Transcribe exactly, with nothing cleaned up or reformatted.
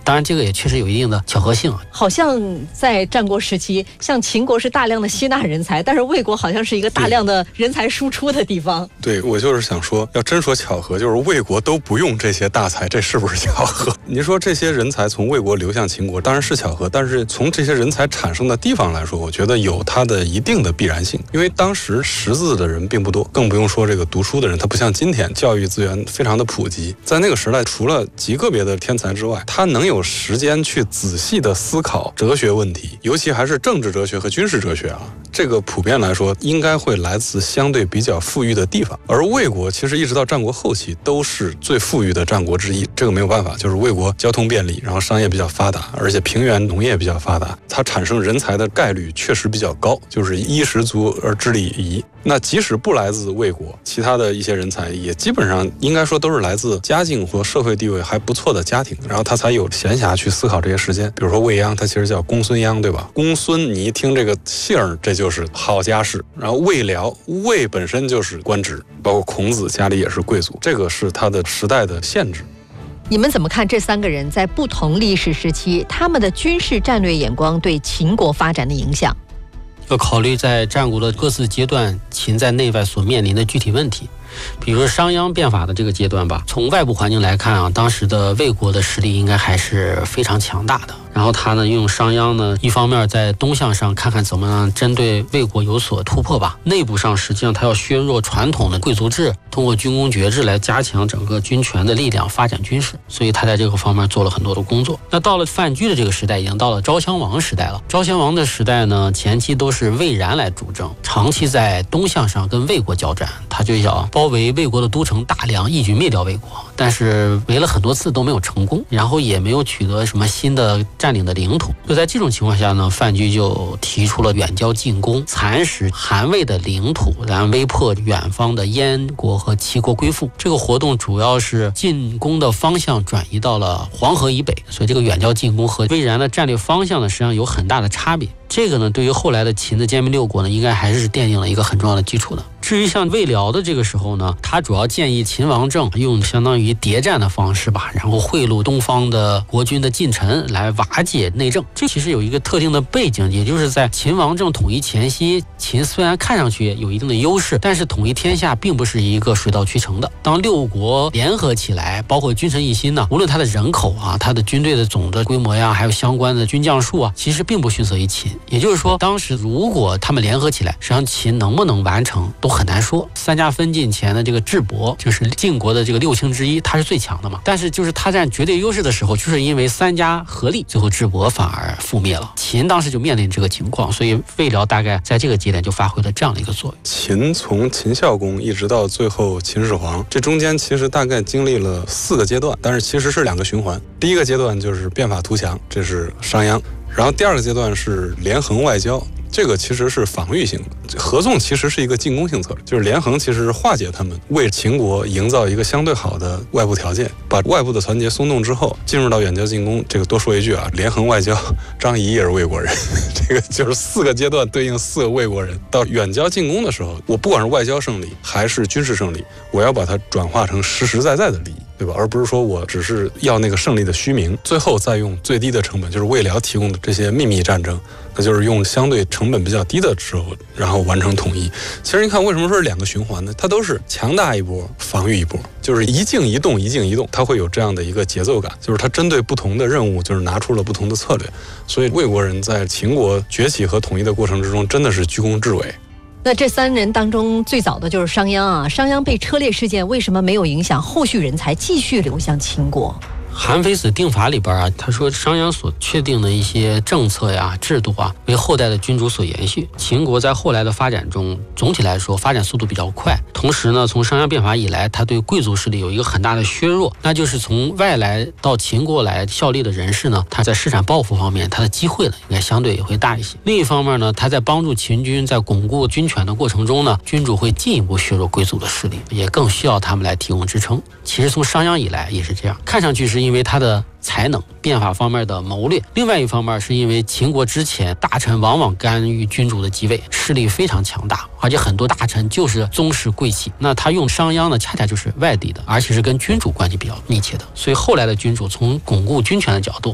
当然这个也确实有一定的巧合性。 好像在战国时期，像秦国是大量的吸纳人才，但是魏国好像是一个大量的人才输出的地方。 对，我就是想说，要真说巧合，就是魏国都不用这些大才，这是不是巧合？您说这些人才从魏国流向秦国，当然是巧合，但是从这些人才产生的地方来说，我觉得有它的一定的必然性。因为当时识字的人并不多，更不用说这个读书的人，他不像今天教育资源非常的普及。在那个时代，除了极个别的天才之外，他能有时间去仔细的思考哲学问题，尤其还是政治哲学和军事哲学啊。这个普遍来说，应该会来自相对比较富裕的地方。而魏国其实一直到战国后期都是最富裕的战国之一，这个没有办法，就是魏国交通便利，然后商业比较发达，而且平原农业比较发达，它产生人才的概率确实比较高，就是衣食足而知礼仪。那即使不来自魏国，其他的一些人才也基本上应该说都是来自家境和社会地位还不错的家庭，然后他才有闲暇去思考这些时间。比如说魏鞅，他其实叫公孙鞅，对吧？公孙，你一听这个姓儿，这就是好家世。然后魏辽，魏本身就是官职，包括孔子家里也是贵族，这个是他的时代的限制。 你们怎么看这三个人在不同历史时期他们的军事战略眼光对秦国发展的影响？ 要考虑在战国的各自阶段，秦在内外所面临的具体问题。比如说商鞅变法的这个阶段吧，从外部环境来看啊，当时的魏国的实力应该还是非常强大的。然后他呢，用商鞅呢，一方面在东向上看看怎么样针对魏国有所突破吧，内部上实际上他要削弱传统的贵族制，通过军功爵制来加强整个军权的力量，发展军事。所以他在这个方面做了很多的工作。那到了范雎的这个时代，已经到了昭襄王时代了。昭襄王的时代呢，前期都是魏冉来主政，长期在东向上跟魏国交战，他就想包围魏国的都城大梁，一举灭掉魏国。但是围了很多次都没有成功，然后也没有取得什么新的占领的领土。就在这种情况下呢，范雎就提出了远交近攻，蚕食韩魏的领土，然后威迫远方的燕国和齐国归附。这个活动主要是进攻的方向转移到了黄河以北，所以这个远交近攻和魏冉的战略方向呢，实际上有很大的差别。这个呢，对于后来的秦的歼灭六国呢，应该还是奠定了一个很重要的基础的。至于像魏辽的这个时候呢，他主要建议秦王政用相当于谍战的方式吧，然后贿赂东方的国君的近臣来瓦解内政。这其实有一个特定的背景，也就是在秦王政统一前夕，秦虽然看上去有一定的优势，但是统一天下并不是一个水到渠成的。当六国联合起来，包括君臣一心呢，无论他的人口啊，他的军队的总的规模呀，还有相关的军将数啊，其实并不逊色于秦。也就是说，当时如果他们联合起来，实际上秦能不能完成都很难说。三家分晋前的这个智伯，就是晋国的这个六卿之一，他是最强的嘛。但是就是他占绝对优势的时候，就是因为三家合力，最后智伯反而覆灭了。秦当时就面临这个情况，所以魏辽大概在这个节点就发挥了这样的一个作用。 秦从秦孝公一直到最后秦始皇，这中间其实大概经历了四个阶段，但是其实是两个循环。第一个阶段就是变法图强，这是商鞅。然后第二个阶段是连横外交，这个其实是防御性的，合纵其实是一个进攻性策略，就是连横其实是化解他们，为秦国营造一个相对好的外部条件，把外部的团结松动之后，进入到远交近攻。这个多说一句啊，连横外交，张仪也是魏国人，这个就是四个阶段对应四个魏国人。到远交近攻的时候，我不管是外交胜利还是军事胜利，我要把它转化成实实在在的利益，对吧？而不是说我只是要那个胜利的虚名，最后再用最低的成本，就是魏辽提供的这些秘密战争，那就是用相对成本比较低的时候，然后完成统一。其实你看，为什么说是两个循环呢？它都是强大一波，防御一波，就是一静一动，一静一动，它会有这样的一个节奏感，就是它针对不同的任务，就是拿出了不同的策略。所以魏国人在秦国崛起和统一的过程之中，真的是居功至伟。 那这三人当中最早的就是商鞅啊，商鞅被车裂事件为什么没有影响后续人才继续流向秦国？ 韩非子定法里边啊，他说商鞅所确定的一些政策呀、制度啊，为后代的君主所延续。秦国在后来的发展中，总体来说发展速度比较快。同时呢，从商鞅变法以来，他对贵族势力有一个很大的削弱，那就是从外来到秦国来效力的人士呢，他在市场抱负方面，他的机会呢应该相对也会大一些。另一方面呢，他在帮助秦军在巩固军权的过程中呢，君主会进一步削弱贵族的势力，也更需要他们来提供支撑。其实从商鞅以来也是这样，看上去是因为他的才能变法方面的谋略，另外一方面是因为秦国之前大臣往往干预君主的即位，势力非常强大，而且很多大臣就是宗室贵戚。那他用商鞅呢，恰恰就是外地的，而且是跟君主关系比较密切的，所以后来的君主从巩固军权的角度